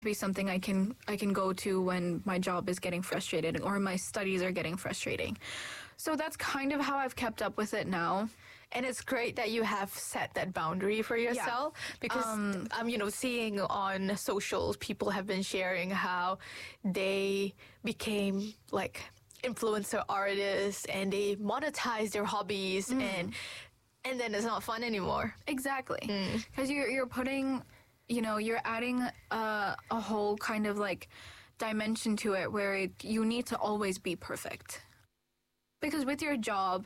be something I can go to when my job is getting frustrated or my studies are getting frustrating. So that's kind of how I've kept up with it now. And it's great that you have set that boundary for yourself because seeing on socials, people have been sharing how they became like influencer artists and they monetize their hobbies and then it's not fun anymore. Exactly. Because you're putting, you're adding a whole kind of like dimension to it where you need to always be perfect. Because with your job,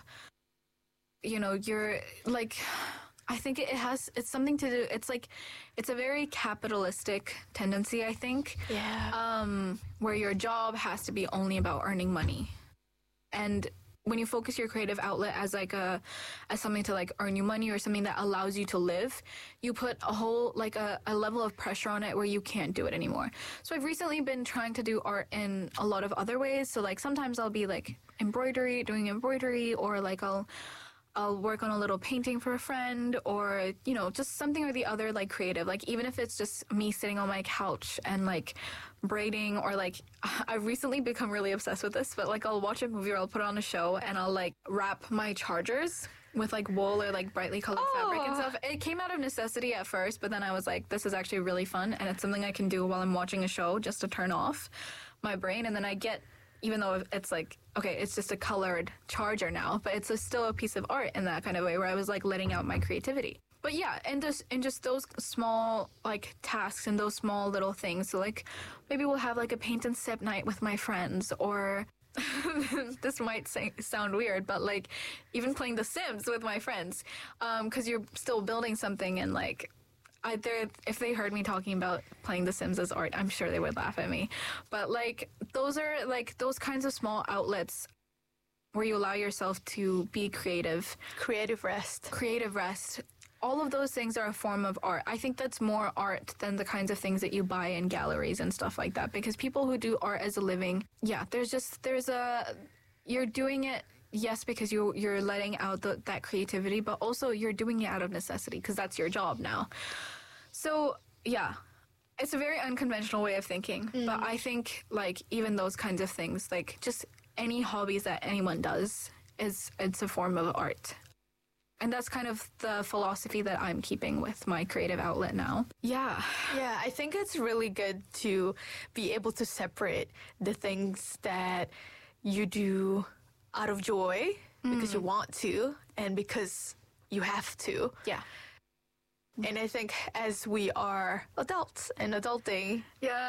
you're like, I think it's something to do, it's a very capitalistic tendency, I think. Yeah. Where your job has to be only about earning money. And when you focus your creative outlet as as something to like earn you money or something that allows you to live, you put a whole like a level of pressure on it where you can't do it anymore. So I've recently been trying to do art in a lot of other ways. So like sometimes I'll be like doing embroidery, or like I'll work on a little painting for a friend, or, just something or the other, like creative. Like even if it's just me sitting on my couch and like braiding, or like I've recently become really obsessed with this, but like I'll watch a movie or I'll put on a show and I'll like wrap my chargers with like wool or like brightly colored fabric and stuff. It came out of necessity at first, but then I was like, this is actually really fun and it's something I can do while I'm watching a show just to turn off my brain. And then I get, even though it's like, okay, it's just a colored charger now, but it's still a piece of art in that kind of way where I was like letting out my creativity. But yeah, and just those small like tasks and those small little things. So like maybe we'll have like a paint and sip night with my friends, or this might sound weird, but like even playing The Sims with my friends, because you're still building something, and like if they heard me talking about playing The Sims as art, I'm sure they would laugh at me. But like those are like those kinds of small outlets where you allow yourself to be creative. Creative rest. All of those things are a form of art. I think that's more art than the kinds of things that you buy in galleries and stuff like that. Because people who do art as a living, you're doing it, yes, because you're letting out that creativity, but also you're doing it out of necessity because that's your job now. So, yeah, it's a very unconventional way of thinking. But I think, like, even those kinds of things, like, just any hobbies that anyone does, it's a form of art. And that's kind of the philosophy that I'm keeping with my creative outlet now. Yeah. Yeah, I think it's really good to be able to separate the things that you do out of joy because you want to and because you have to. Yeah. And I think as we are adults and adulting,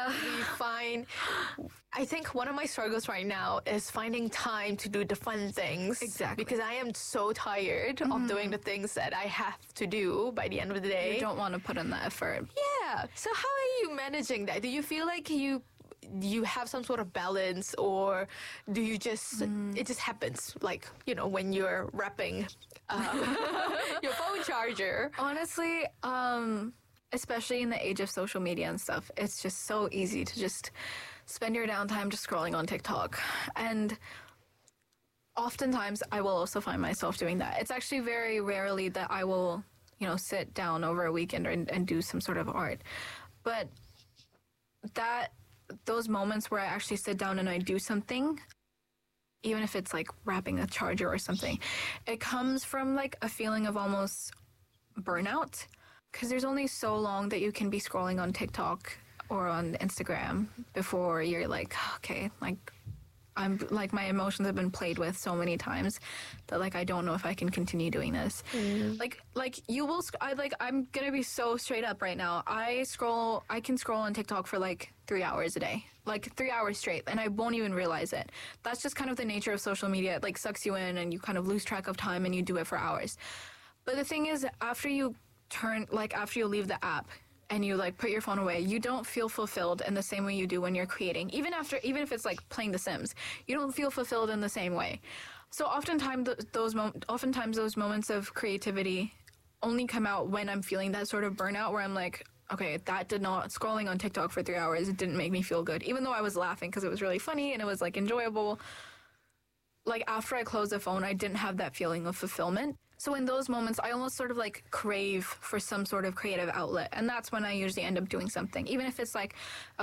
I think one of my struggles right now is finding time to do the fun things. Exactly. Because I am so tired of doing the things that I have to do by the end of the day. You don't want to put in that effort. Yeah. So how are you managing that? Do you feel like you have some sort of balance, or do you just it just happens, like, when you're wrapping your phone charger? Honestly, especially in the age of social media and stuff, it's just so easy to just spend your downtime just scrolling on TikTok. And oftentimes I will also find myself doing that. It's actually very rarely that I will, sit down over a weekend and do some sort of art. But those moments where I actually sit down and I do something, even if it's like wrapping a charger or something, it comes from like a feeling of almost burnout, because there's only so long that you can be scrolling on TikTok or on Instagram before you're like, okay, like I'm like, my emotions have been played with so many times that like I don't know if I can continue doing this. Like you will I'm gonna be so straight up right now. I can scroll on TikTok for like 3 hours a day, like 3 hours straight, and I won't even realize it. That's just kind of the nature of social media. It like sucks you in and you kind of lose track of time and you do it for hours. But the thing is, after you leave the app and you like put your phone away, you don't feel fulfilled in the same way you do when you're creating. Even if it's like playing The Sims, you don't feel fulfilled in the same way. So oftentimes those moments of creativity only come out when I'm feeling that sort of burnout where I'm like, okay, scrolling on TikTok for 3 hours, it didn't make me feel good. Even though I was laughing because it was really funny and it was like enjoyable. Like after I closed the phone, I didn't have that feeling of fulfillment. So in those moments, I almost sort of like crave for some sort of creative outlet. And that's when I usually end up doing something. Even if it's like,